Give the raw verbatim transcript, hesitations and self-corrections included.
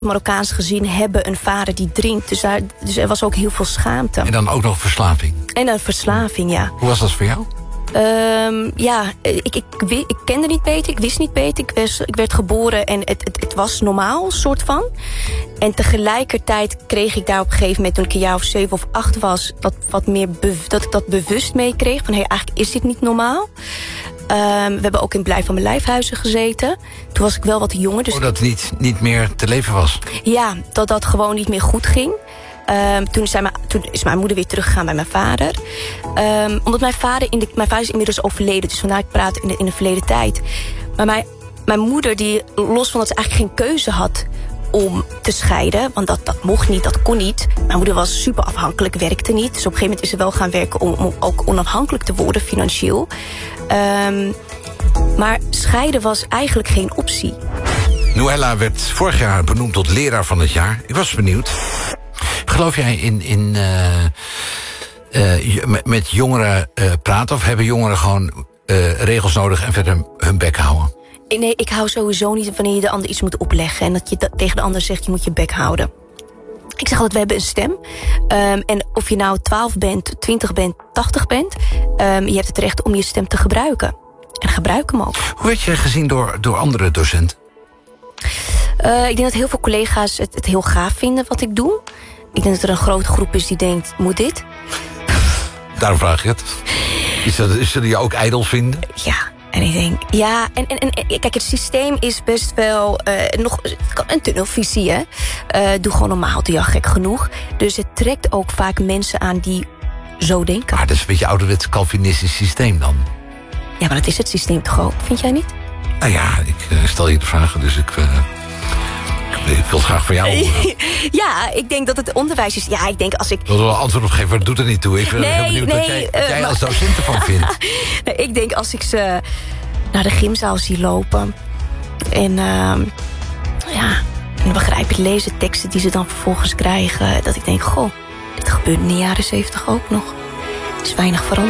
Marokkaans gezin hebben een vader die drinkt. Dus, daar, dus er was ook heel veel schaamte. En dan ook nog verslaving. En een verslaving, ja. Hoe was dat voor jou? Um, ja, ik, ik, ik, ik kende niet beter, ik wist niet beter. Ik, was, ik werd geboren en het, het, het was normaal, soort van. En tegelijkertijd kreeg ik daar op een gegeven moment... toen ik een jaar of zeven of acht was... dat, wat meer be, dat ik dat bewust meekreeg. Van, hé, hey, eigenlijk is dit niet normaal. Um, we hebben ook in Blijf van mijn lijfhuizen gezeten. Toen was ik wel wat jonger. Dus oh, dat het niet, niet meer te leven was? Ja, dat dat gewoon niet meer goed ging. Um, toen, zei mijn, toen is mijn moeder weer teruggegaan bij mijn vader. Um, omdat mijn vader, in de, mijn vader is inmiddels overleden. Dus vandaar ik praat in de, in de verleden tijd. Maar mijn, mijn moeder, die los van dat ze eigenlijk geen keuze had om te scheiden. Want dat, dat mocht niet, dat kon niet. Mijn moeder was super afhankelijk, werkte niet. Dus op een gegeven moment is ze wel gaan werken om, om ook onafhankelijk te worden, financieel. Um, maar scheiden was eigenlijk geen optie. Nouhella werd vorig jaar benoemd tot leraar van het jaar. Ik was benieuwd. Geloof jij in, in uh, uh, met, met jongeren uh, praten? Of hebben jongeren gewoon uh, regels nodig en verder hun bek houden? Nee, ik hou sowieso niet wanneer je de ander iets moet opleggen. En dat je dat tegen de ander zegt, je moet je bek houden. Ik zeg altijd, we hebben een stem. Um, en of je nou twaalf bent, twintig bent, tachtig bent... Um, je hebt het recht om je stem te gebruiken. En gebruik hem ook. Hoe werd je gezien door, door andere docenten? Uh, ik denk dat heel veel collega's het, het heel gaaf vinden wat ik doe. Ik denk dat er een grote groep is die denkt, moet dit? Daarom vraag ik het. Is dat, zullen je ook ijdel vinden? Ja, en ik denk, ja, en, en, en kijk, het systeem is best wel uh, nog een tunnelvisie, hè. Uh, doe gewoon normaal, doe je al gek genoeg. Dus het trekt ook vaak mensen aan die zo denken. Maar dat is een beetje ouderwets Calvinistisch systeem dan. Ja, maar dat is het systeem toch ook, vind jij niet? Nou ja, ik uh, stel je de vragen, dus ik... Uh... Ik wil het graag voor jou horen. Ja, ik denk dat het onderwijs is... Ja, ik denk als ik... Ik wil er wel antwoord op geven, maar dat doet er niet toe. Ik ben nee, heel benieuwd nee, wat jij, wat uh, jij maar... als docent ervan vindt. Nee, ik denk als ik ze naar de gymzaal zie lopen... en uh, ja, en begrijp ik lezen teksten die ze dan vervolgens krijgen... dat ik denk, goh, dit gebeurt in de jaren zeventig ook nog. Het is weinig veranderd.